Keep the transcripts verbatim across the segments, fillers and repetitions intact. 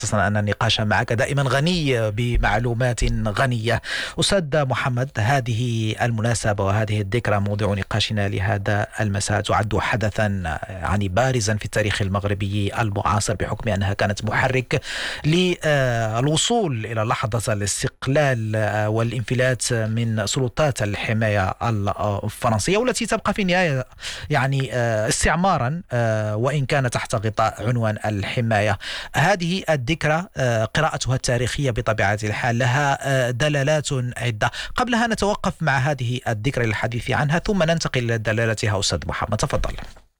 خصوصا أن النقاش معك دائما غني بمعلومات غنية. أستاذ محمد، هذه المناسبة وهذه الذكرى موضوع نقاشنا لهذا المساء تعد حدثا يعني بارزا في التاريخ المغربي المعاصر، بحكم أنها كانت محرك للوصول إلى لحظة الاستقلال والانفلات من سلطات الحماية الفرنسية، والتي تبقى في النهاية يعني استعمارا وإن كان تحت غطاء عنوان الحماية. هذه الذكرى قراءتها التاريخية بطبيعة الحال لها دلالات عدة. قبلها نتوقف مع هذه الذكرى للحديث عنها ثم ننتقل إلى دلالاتها. أستاذ محمد تفضل.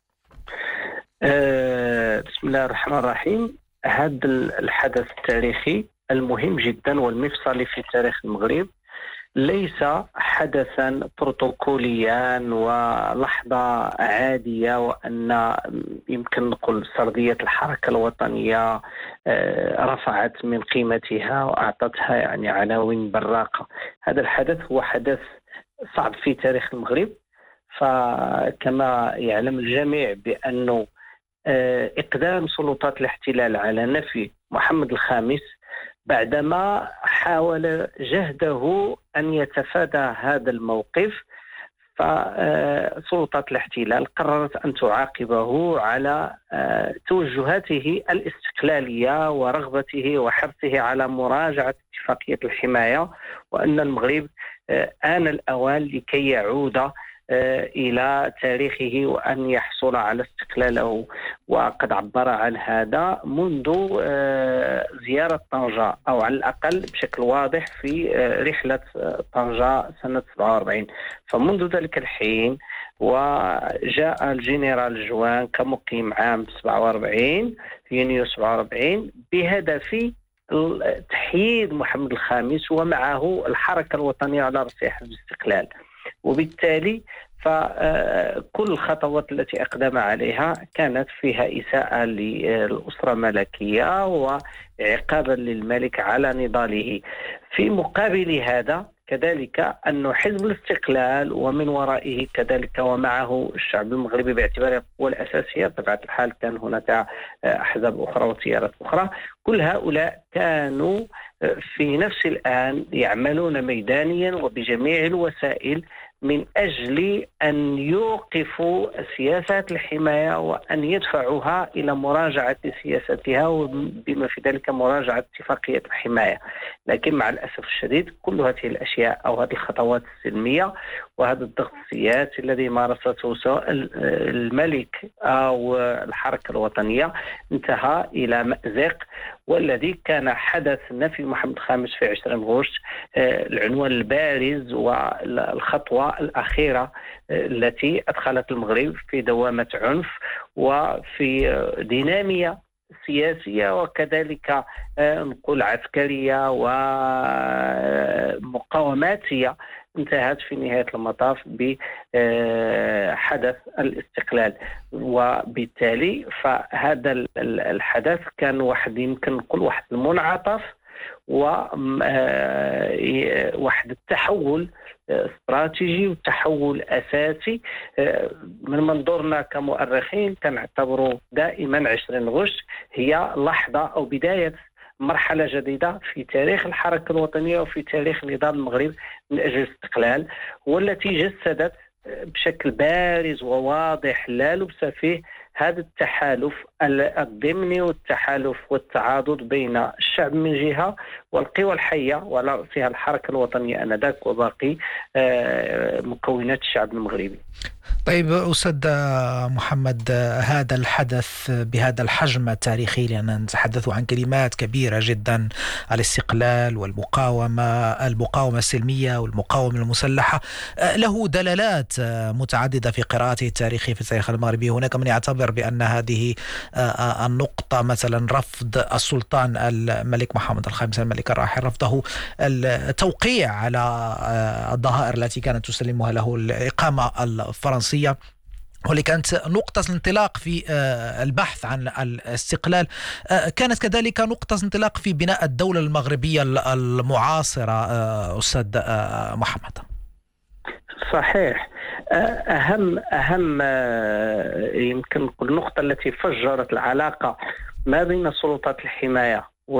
أه بسم الله الرحمن الرحيم. هذا الحدث التاريخي المهم جدا والمفصلي في تاريخ المغرب ليس حدثا بروتوكوليا ولحظة عادية وأن يمكن نقول سردية الحركة الوطنية رفعت من قيمتها وأعطتها يعني عناوين براقة. هذا الحدث هو حدث صعب في تاريخ المغرب، فكما يعلم الجميع بأنه إقدام سلطات الاحتلال على نفي محمد الخامس بعدما حاول جهده أن يتفادى هذا الموقف، فسلطات الاحتلال قررت أن تعاقبه على توجهاته الاستقلالية ورغبته وحرصه على مراجعة اتفاقية الحماية، وأن المغرب آن الأوان لكي يعود إلى تاريخه وأن يحصل على استقلاله. وقد عبر عن هذا منذ زيارة طنجة، أو على الأقل بشكل واضح في رحلة طنجة سنة سبعة وأربعين. فمنذ ذلك الحين وجاء الجنرال جوان كمقيم عام سبعة وأربعين في يونيو سبعة وأربعين بهدف تحييد محمد الخامس ومعه الحركة الوطنية على رصيف الاستقلال. وبالتالي فكل الخطوات التي أقدم عليها كانت فيها إساءة للأسرة الملكية وعقابا للملك على نضاله. في مقابل هذا كذلك أن حزب الاستقلال ومن ورائه كذلك ومعه الشعب المغربي باعتباره القوة الأساسية، بطبيعة الحال كان هناك أحزاب أخرى وتيارات أخرى، كل هؤلاء كانوا في نفس الآن يعملون ميدانيا وبجميع الوسائل من أجل أن يوقفوا سياسات الحماية وأن يدفعوها إلى مراجعة سياستها وبما في ذلك مراجعة اتفاقية الحماية. لكن مع الأسف الشديد كل هذه الأشياء أو هذه الخطوات السلمية وهذا الضغط السياسي الذي مارسته سواء الملك أو الحركة الوطنية انتهى إلى مأزق، والذي كان حدث نفي محمد الخامس في عشرين غشت العنوان البارز والخطوة الأخيرة التي أدخلت المغرب في دوامة عنف وفي دينامية سياسية وكذلك نقول عسكرية ومقاوماتية انتهت في نهاية المطاف بحدث الاستقلال. وبالتالي فهذا الحدث كان واحد يمكن نقول واحد المنعطف وواحد التحول استراتيجي وتحول أساسي. من منظورنا كمؤرخين كنعتبروا دائما عشرين غشت هي لحظة أو بداية مرحلة جديدة في تاريخ الحركة الوطنية وفي تاريخ نظام المغرب من أجل الاستقلال، والتي جسدت بشكل بارز وواضح لا لبس فيه هذا التحالف الضمني والتحالف والتعاضد بين الشعب من جهة والقوى الحية وعلى رأسها الحركة الوطنية آنذاك وباقي مكونات الشعب المغربي. طيب أستاذ محمد، هذا الحدث بهذا الحجم التاريخي، لأننا نتحدث عن كلمات كبيرة جدا، الاستقلال والمقاومة، المقاومة السلمية والمقاومة المسلحة، له دلالات متعددة في قراءته التاريخية في التاريخ المغربي. هناك من يعتبر بأن هذه النقطة مثلا رفض السلطان الملك محمد الخامس الملك الراحل، رفضه التوقيع على الظهائر التي كانت تسلمها له الإقامة الفرنسية، واللي كانت نقطة الانطلاق في البحث عن الاستقلال، كانت كذلك نقطة انطلاق في بناء الدولة المغربية المعاصرة. أستاذ محمد صحيح. أهم أهم يمكن نقول النقطة التي فجرت العلاقة ما بين سلطات الحماية